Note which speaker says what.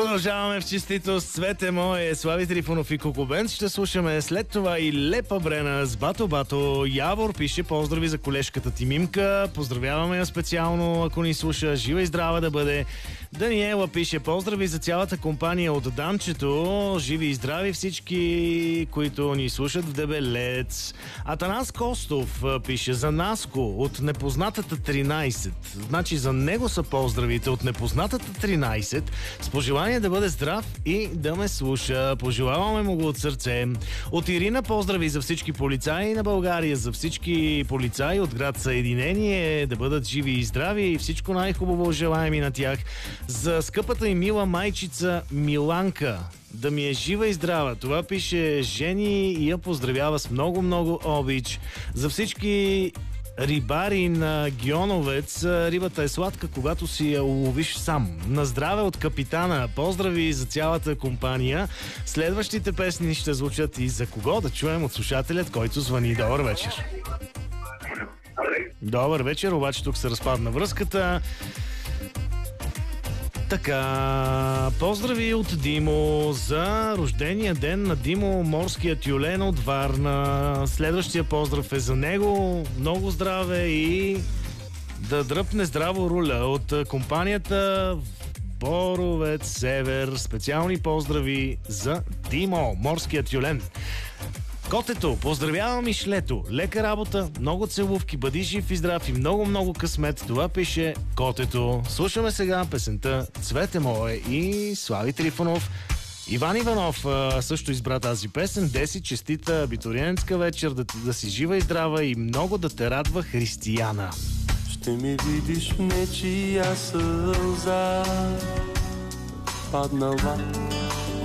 Speaker 1: Продължаваме в честитост. Цвете мое, Слави Трифонов и Кокобенц. Ще слушаме след това и Лепа Брена с Бато Бато. Явор пише поздрави за колежката ти Мимка. Поздравяваме я специално, ако ни слуша. Жива и здрава да бъде. Даниела пише поздрави за цялата компания от Дамчето. Живи и здрави всички, които ни слушат в Дебелец. Атанас Костов пише за Наско от Непознатата 13. Значи за него са поздравите от Непознатата 13. С пожелание да бъде здрав и да ме слуша. Пожелаваме му го от сърце. От Ирина поздрави за всички полицаи на България, за всички полицаи от град Съединение, да бъдат живи и здрави и всичко най-хубаво желаем и на тях. За скъпата и мила майчица Миланка, да ми е жива и здрава. Това пише Жени и я поздравява с много-много обич. За всички рибари на Гионовец, рибата е сладка, когато си я уловиш сам. На здраве от капитана. Поздрави за цялата компания. Следващите песни ще звучат и за кого? Да чуем от слушателят, който звъни. Добър вечер. Добър вечер, обаче тук се разпадна връзката. Така, поздрави от Димо за рождения ден на Димо, морския тюлен от Варна. Следващия поздрав е за него. Много здраве и да дръпне здраво руля от компанията Боровец Север. Специални поздрави за Димо, морския тюлен. Котето, поздравявам и шлето. Лека работа, много целувки, бъди жив и здрав и много-много късмет. Това пише Котето. Слушаме сега песента Цвете мое и Слави Трифонов. Иван Иванов също избра тази песен. Деси, честита абитуриентска вечер, да си жива и здрава и много да те радва Християна.
Speaker 2: Ще ми видиш в нечия сълза паднала